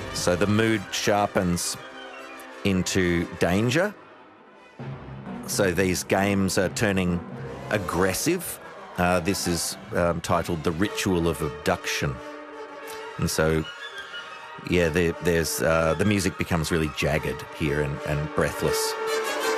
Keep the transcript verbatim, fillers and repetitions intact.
So the mood sharpens into danger. So these games are turning aggressive. Uh, this is um, titled The Ritual of Abduction. And so, yeah, there, there's uh, the music becomes really jagged here and, and breathless.